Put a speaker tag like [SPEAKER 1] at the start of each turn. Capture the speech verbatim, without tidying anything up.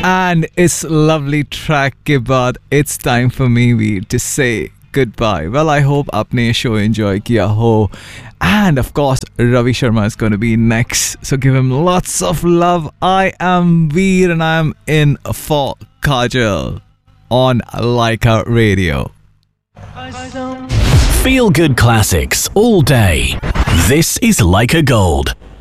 [SPEAKER 1] And इस lovely track के बाद it's time for me Veer to से good bye. Well I hope आपने ये शो एंजॉय किया हो. And of course, Ravi Sharma is going to be next. So give him lots of love. I am Veer and I am in for Kajal on Laika Radio.
[SPEAKER 2] Feel good classics all day. This is Laika Gold.